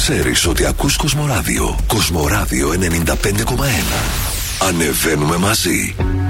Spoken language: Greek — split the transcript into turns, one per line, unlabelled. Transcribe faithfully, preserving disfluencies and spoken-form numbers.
ξέρεις ότι ακούς Κοσμοράδιο. Κοσμοράδιο ενενήντα πέντε κόμμα ένα. Ανεβαίνουμε μαζί.